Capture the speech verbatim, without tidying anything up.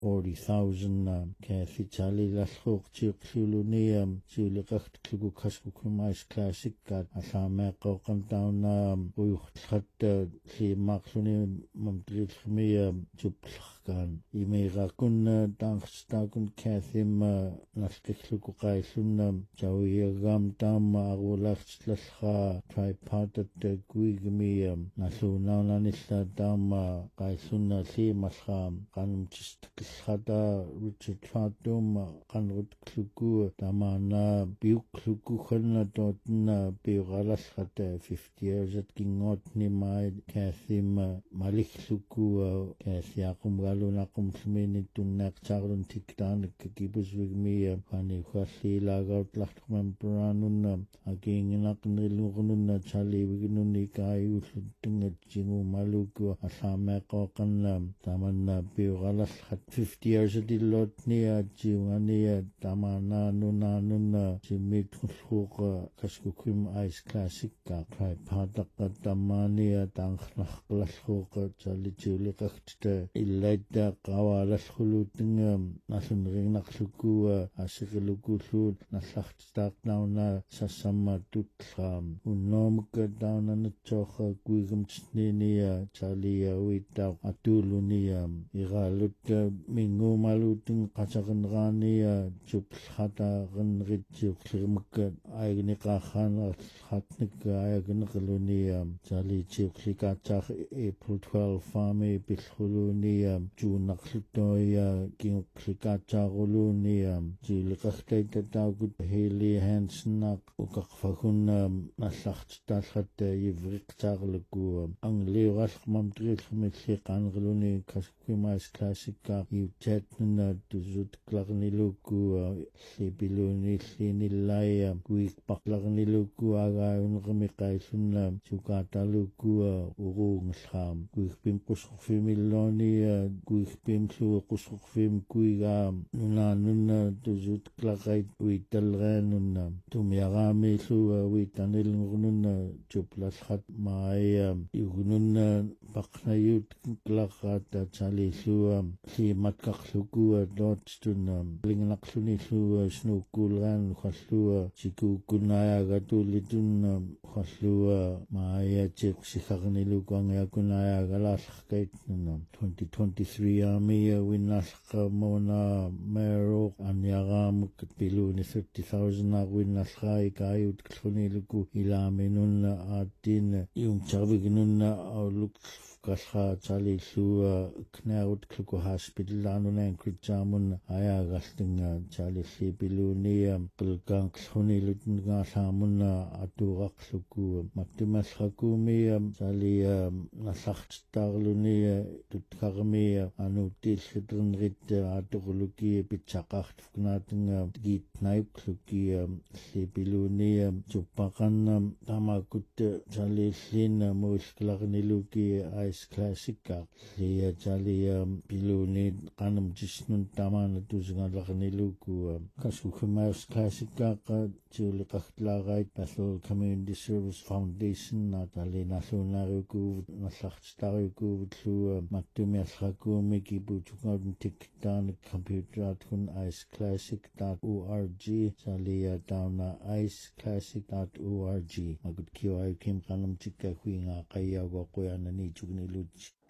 forty thousand Kathy Charlie Lashook Chilunium Chilikakt Klukaskukumais Classic got Asamako down Uyhat Si Maxuni Mamtrilmia Juplakan Imirakun Dangstakun Kathim Nasklukukai Jawiyagam Dam Agulach Tripartite Guigmium Nasuna Nanista Dama Kaisuna Si Masham Kanum Chistakada Richard Fatum Kanrut Kluku Damana Buk Klukukhana Dotna Biuralas Hata fifty years at Kingot Nimai Kathim Malik Luku Kathiakum Galunakum Smini Tunak Charlon Tiktan Kibus with me Pani Kwasi Lagout Lachman Branun again in Akanilununa Charlie Wignunika Usuting Jingu Maluku Asamako Kanam Tamana Biuralas had fifty years at the lot near Jiwania Tamana Nuna Nuna Jimmy Tusuka Kaskukim Ice Classic Kai Pataka Tamania Tanklach Glashoka Charlie Julikakta Ileda Kawa Lashulutingam Nasun Rinakluku Asikiluku Naslacht Nauna Sasama Tutram Unomka down on the Chocha Guigum Chninia Charlie Wita Atuluniam Iralut Mingo Maluting Kachakan Rania Juplhata Renrichu Klimka Aignikahan Hatnika Aignikalunia Charlie Chiplikachach April twelfth Fami Bishulunia Junaklutoya King Klikachagulunia Jilikakta Dagut Haley Hansenak Ukakfahunam Naslacht Tashat Yivrik Charlagu Angliras Mamtrich Mitlikan Gluni Kaskumas Classica Utetna Tuzut Clarniluku Sibiluni Sinilaya Guik Paklarniluku Aga Unremikaisunam Sukata Luku Urung Sham Guik Pim Kusufimiloni Guik Pim Su Kusufim Guiga Nuna Nuna Tuzut Clarait Witalranuna Tumiarami Su Witanil Nuna Chuplas Hat Maya Yugununa Baknayut Klakata Chali Suam Si Matkakluku Dotstunam Lingaksuni Su Snukulan Haslua Chiku Kunaya Gatulitun Haslua Maya Chik Sikarnilukwang Yakunaya Galas Kaitnam twenty twenty-three Army Winaska Mona Mero Anyagam Piluni thirty thousand Winaskai Kayut Kluniluku Ilaminuna Atin Yung Chavignuna Outlook Kasha Charlie Su Knaut Kluku Hospital Anunan Krijamun Ayagasting Charlie Sibilunia Kulgang Suni Lutunga Samuna Aturak Luku Matimas Hakumi Charlie Nasach Starlunia Tutkarmi Anutil Hidren Rit Aturluki Pichakacht Fnating Git Naip Kluki Sibilunia Chupakan Tamakut Charlie Slin Musklarniluki Ice Classica Lia Jalia Piluni Kanam Jisnun Taman Tuzangalakniluku Kaskukumas Classica Julikakla Pathol Community Service Foundation Natali Nasonaruku Nasachtariku Tlu Matumias Hakumi Kibuchukan Tiktan Computer Atkun Ice Classic dot org Jalia Downa Ice Classic dot org Magud Kio Kim Kanam Chika Queen Akaya Wakoyanani Jugni Luch